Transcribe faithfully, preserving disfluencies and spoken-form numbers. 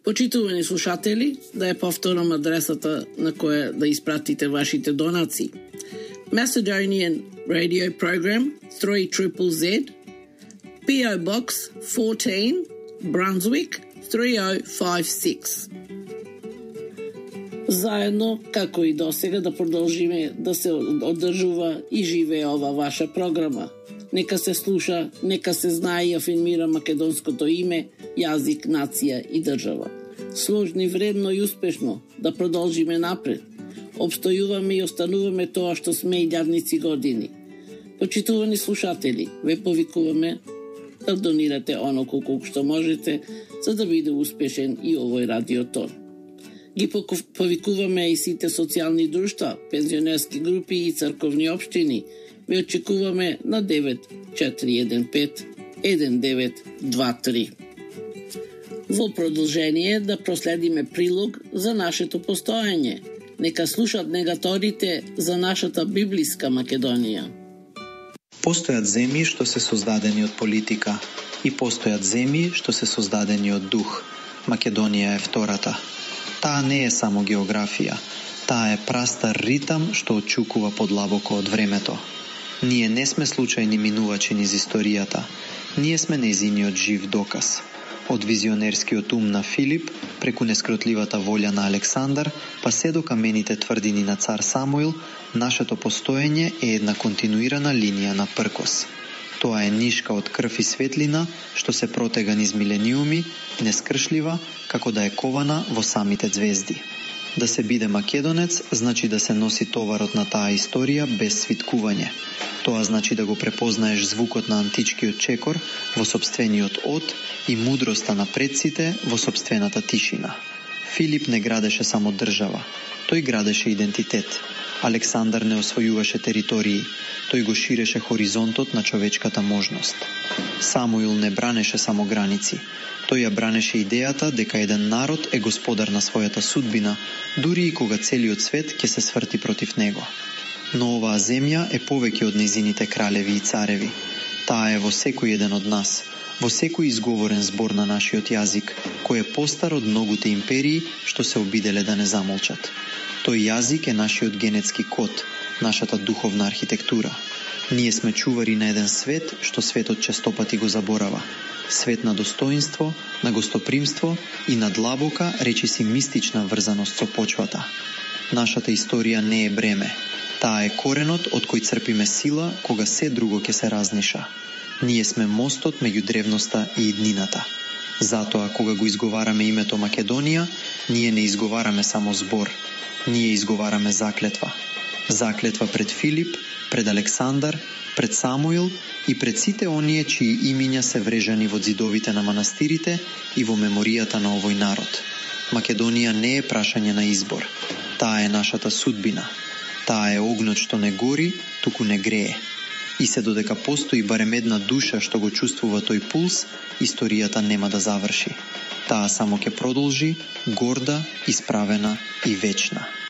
Почитувани слушатели, да ја повторам адресата на која да испратите вашите донации. Macedonian Radio Program three Z Z, P O Box fourteen, Brunswick three oh five six. Заедно, како и досега, да продолжиме да се одржува и живее ова ваша програма. Нека се слуша, нека се знае и афирмира македонското име, јазик, нација и држава. Сложни, вредно и успешно да продолжиме напред. Обстојуваме и остануваме тоа што сме илјадници години. Почитувани слушатели, ве повикуваме да донирате оно колку што можете, за да биде успешен и овој радиотон. Ги повикуваме и сите социјални друштва, пензионерски групи и црковни општини. Ве очекуваме на девет четири еден пет еден девет два три. Во продолжение да проследиме прилог за нашето постоење. Нека слушат негаторите за нашата библиска Македонија. Постојат земји што се создадени од политика и постојат земји што се создадени од дух. Македонија е втората. Таа не е само географија. Таа е прастар ритам што отчукува подлабоко од времето. Ние не сме случајни минувачи низ историјата. Ние сме нејзиниот жив доказ. Од визионерскиот ум на Филип, преку нескротливата волја на Александар, па се до камените тврдини на цар Самуил, нашето постоење е една континуирана линија на пркос. Тоа е нишка од крв и светлина, што се протега низ милениуми, нескршлива, како да е кована во самите звезди. Да се биде македонец, значи да се носи товарот на таа историја без свиткување. Тоа значи да го препознаеш звукот на античкиот чекор во сопствениот од и мудроста на предците во сопствената тишина. Филип не градеше само држава, тој градеше идентитет. Александар не освојуваше територии, тој го ширеше хоризонтот на човечката можност. Самуил не бранеше само граници, тој ја бранеше идејата дека еден народ е господар на својата судбина, дури и кога целиот свет ќе се сврти против него. Но оваа земја е повеќе од низините кралеви и цареви. Таа е во секој еден од нас, во секој изговорен збор на нашиот јазик, кој е постар од многуте империи што се обиделе да не замолчат. Тој јазик е нашиот генетски код, нашата духовна архитектура. Ние сме чувари на еден свет што светот честопати го заборава. Свет на достоинство, на гостопримство и на длабока, речиси мистична врзаност со почвата. Нашата историја не е бреме. Таа е коренот од кој црпиме сила кога се друго ќе се разниша. Ние сме мостот меѓу древноста и иднината. Затоа, кога го изговараме името Македонија, ние не изговараме само збор. Ние изговараме заклетва. Заклетва пред Филип, пред Александар, пред Самуил и пред сите оние чии имиња се врежани во ѕидовите на манастирите и во меморијата на овој народ. Македонија не е прашање на избор. Таа е нашата судбина. Таа е огнот што не гори, туку не грее. И се додека постои барем една душа што го чувствува тој пулс, историјата нема да заврши. Таа само ќе продолжи, горда, исправена и вечна.